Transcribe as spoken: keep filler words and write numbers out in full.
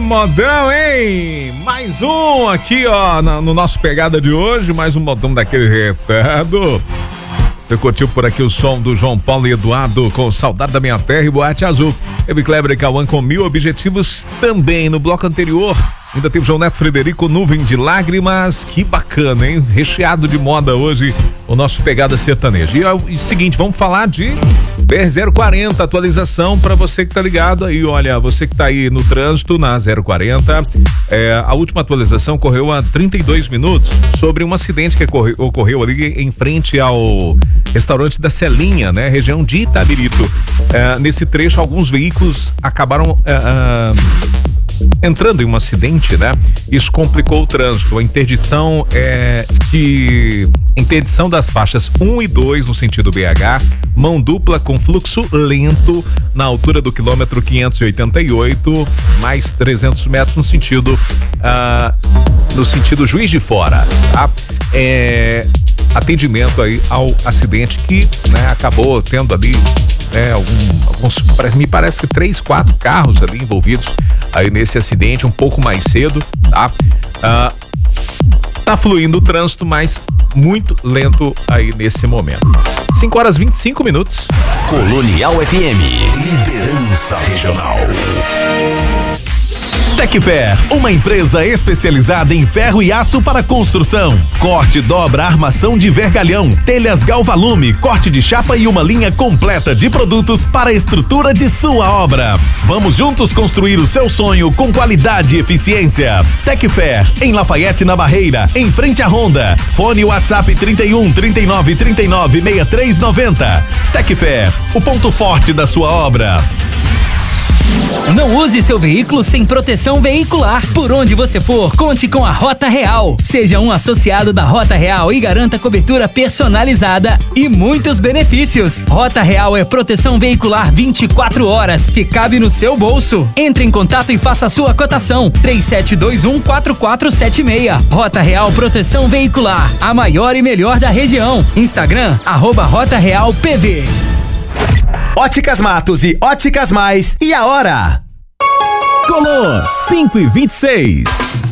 modão, hein? Mais um aqui, ó, no, no nosso Pegada de hoje, mais um modão daquele retado. Você curtiu por aqui o som do João Paulo e Eduardo com Saudade da Minha Terra e Boate Azul. Teve Kleber e Cauã com Mil Objetivos também. No bloco anterior, ainda teve João Neto Frederico, Nuvem de Lágrimas. Que bacana, hein? Recheado de moda hoje o nosso Pegada Sertaneja. E é o seguinte, vamos falar de B R zero quarenta, atualização para você que tá ligado aí. Olha, você que tá aí no trânsito na zero quarenta, é, a última atualização ocorreu há trinta e dois minutos sobre um acidente que ocorreu, ocorreu ali em frente ao restaurante da Celinha, né? Região de Itabirito. É, nesse trecho, alguns veículos acabaram é, é, entrando em um acidente, né? Isso complicou o trânsito. A interdição é de interdição das faixas um e dois no sentido B H, mão dupla com fluxo lento na altura do quilômetro quinhentos e oitenta e oito, mais trezentos metros no sentido uh, no sentido Juiz de Fora, tá? É, atendimento aí ao acidente que, né, acabou tendo ali, né, algum, alguns, me parece que três, quatro carros ali envolvidos aí nesse acidente, um pouco mais cedo, tá? Uh, tá fluindo o trânsito, mas muito lento aí nesse momento. cinco horas e vinte e cinco minutos. Colonial F M, liderança regional. Tecfer, uma empresa especializada em ferro e aço para construção. Corte, dobra, armação de vergalhão, telhas Galvalume, corte de chapa e uma linha completa de produtos para a estrutura de sua obra. Vamos juntos construir o seu sonho com qualidade e eficiência. Tecfer, em Lafayette, na Barreira, em frente à Honda. Fone WhatsApp trinta e um, trinta e nove, trinta e nove, sessenta e três noventa. Tecfer, o ponto forte da sua obra. Não use seu veículo sem proteção veicular. Por onde você for, conte com a Rota Real. Seja um associado da Rota Real e garanta cobertura personalizada e muitos benefícios. Rota Real é proteção veicular vinte e quatro horas, que cabe no seu bolso. Entre em contato e faça a sua cotação. três sete dois um, quatro quatro sete seis. Rota Real Proteção Veicular, a maior e melhor da região. Instagram, arroba Rota Real P V. Óticas Matos e Óticas Mais, e a hora? Colô cinco e vinte e seis.